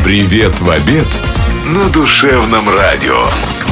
Привет в обед на Душевном радио.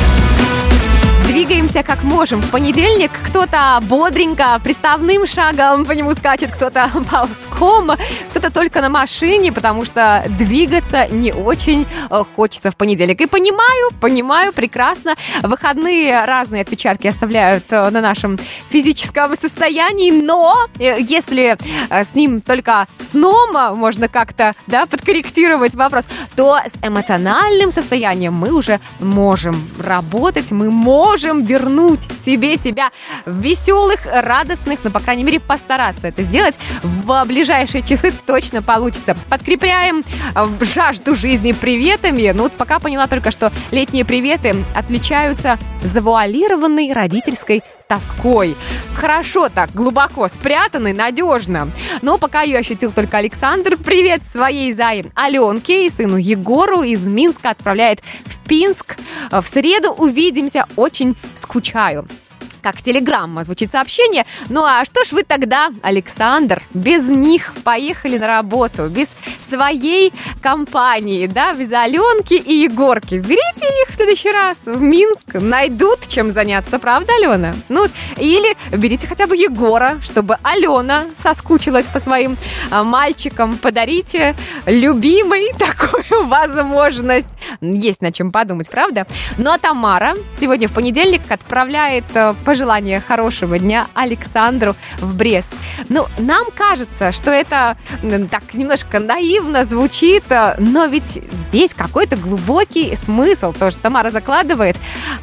Двигаемся как можем. В понедельник кто-то бодренько, приставным шагом по нему скачет, кто-то ползком, кто-то только на машине, потому что двигаться не очень хочется в понедельник. И понимаю прекрасно. Выходные разные отпечатки оставляют на нашем физическом состоянии, но если с ним только сном можно как-то подкорректировать вопрос, то с эмоциональным состоянием мы уже можем работать, мы можем вернуть себе себя веселых, радостных, по крайней мере, постараться это сделать. В ближайшие часы точно получится. Подкрепляем жажду жизни приветами. Пока поняла только, что летние приветы отличаются завуалированной родительской тоской. Хорошо так, глубоко спрятанный, надежно. Но пока ее ощутил только Александр. Привет своей зае Аленке и сыну Егору из Минска отправляет в Пинск. В среду увидимся, очень скучаю. Как телеграмма звучит сообщение. Ну а что ж вы тогда, Александр, без них поехали на работу, без своей компании, без Аленки и Егорки? Берите их в следующий раз в Минск, найдут чем заняться, правда, Алена? Или берите хотя бы Егора, чтобы Алена соскучилась по своим мальчикам. Подарите любимой такую возможность. Есть над чем подумать, правда? Ну а Тамара сегодня в понедельник отправляет пожелание хорошего дня Александру в Брест. Нам кажется, что это так немножко наивно звучит, но ведь здесь какой-то глубокий смысл тоже Тамара закладывает.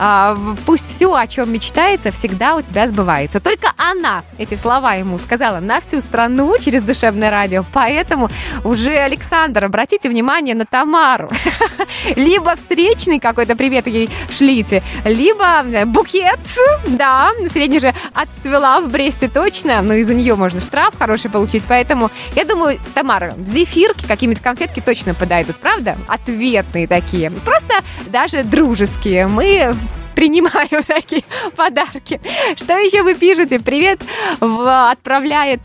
Пусть все, о чем мечтается, всегда у тебя сбывается. Только она эти слова ему сказала на всю страну через Душевное радио. Поэтому уже, Александр, обратите внимание на Тамару. Либо встречный какой-то привет ей шлите, либо букет, сегодня же отцвела в Бресте точно, но из-за нее можно штраф хороший получить, поэтому я думаю, Тамара, зефирки, какие-нибудь конфетки точно подойдут, правда? Ответные такие, просто даже дружеские. Мы принимаем такие подарки. Что еще вы пишете? Привет отправляет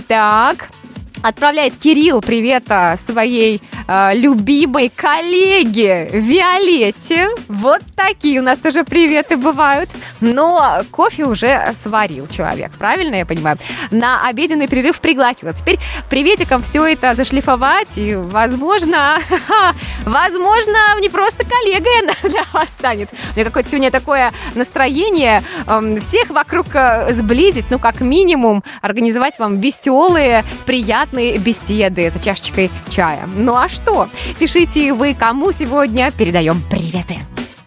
Кирилл привет своей любимой коллеге Виолетте. Вот такие у нас тоже приветы бывают. Но кофе уже сварил человек, правильно я понимаю? На обеденный перерыв пригласила. Теперь приветиком все это зашлифовать, и, возможно, не просто коллега для вас станет. У меня какое-то сегодня такое настроение всех вокруг сблизить, как минимум организовать вам веселые, приятные беседы за чашечкой чая. Ну а что? Пишите вы, кому сегодня передаем приветы.